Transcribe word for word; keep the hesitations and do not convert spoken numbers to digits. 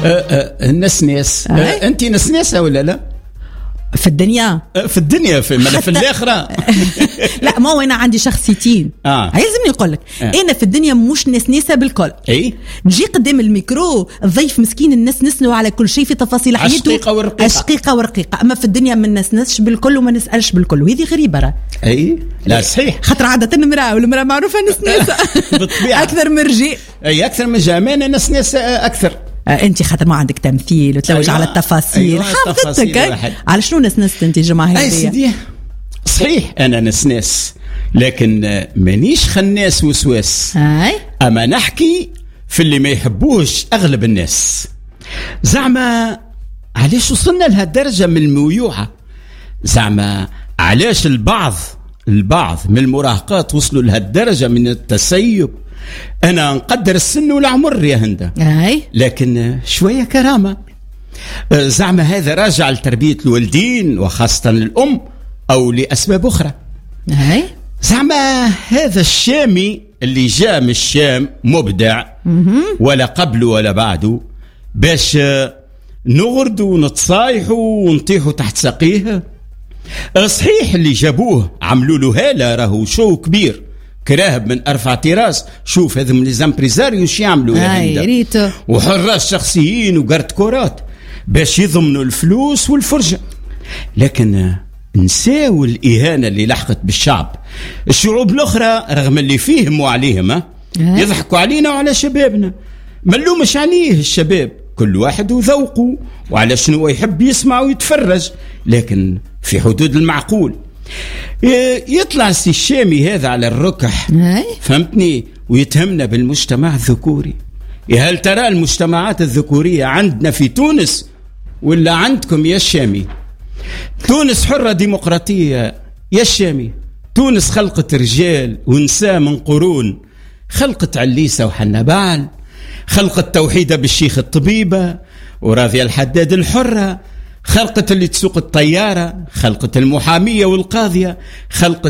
النسناس. أنت نسناسة ولا لا؟ في الدنيا في الدنيا في ملا في الآخرة. لا ما هو أنا عندي شخصيتين. آه. لازمني أقول لك آه. أنا في الدنيا مش نسناسة بالكل. أي نجي قدام الميكرو الضيف مسكين الناس نسلو على كل شيء في تفاصيل حياته أشقيقة ورقيقة أشقيقة ورقيقة. أما في الدنيا ما نسنسش بالكل وما نسألش بالكل وهذه غريبة راه. أي لا صحيح خاطر عادة المرأة والمرأة معروفة نسناسة بالطبيعة أكثر من رجال. أي أكثر من جامعنا نسناسة أكثر. انت خاطر ما عندك تمثيل وتلوج أيوة. على التفاصيل. أيوة. حافظتك على شنو نسنست انت جماعه هذه؟ اي سيدي صحيح انا نسناس لكن مانيش خناس وسواس. هاي اما نحكي في اللي ما يحبوش اغلب الناس. زعما علاش وصلنا لهالدرجه من المويوعه؟ زعما علاش البعض البعض من المراهقات وصلوا لهالدرجه من التسيب؟ أنا نقدر السن والعمر يا هندا أي. لكن شوية كرامة. زعما هذا راجع لتربية الوالدين وخاصة الأم أو لأسباب أخرى. أي. زعما هذا الشامي اللي جاء من الشام مبدع ولا قبله ولا بعده باش نغردوا ونتصايحوا ونطيحوا تحت ساقيه. صحيح اللي جابوه عملوا له هالة راهو شو كبير كراهب من أرفع تراس. شوف هذا من الزامبريزاريو شي يعملوا يا هندا وحراس شخصيين وقرد كورات باش يضمنوا الفلوس والفرجة. لكن نساو الإهانة اللي لحقت بالشعب. الشعوب الأخرى رغم اللي فيهم وعليهم يضحكوا علينا وعلى شبابنا. ملومش عليه الشباب كل واحد وذوقه وعلى شنو يحب يسمع ويتفرج لكن في حدود المعقول. يطلع السي الشامي هذا على الركح فهمتني ويتهمنا بالمجتمع الذكوري. هل ترى المجتمعات الذكورية عندنا في تونس ولا عندكم يا الشامي؟ تونس حرة ديمقراطية يا الشامي. تونس خلقت رجال ونساء من قرون. خلقت عليسة وحنبال. خلقت توحيدة بالشيخ الطبيبة وراضية الحداد الحرة. خلقت اللي تسوق الطيارة. خلقت المحامية والقاضية. خلقت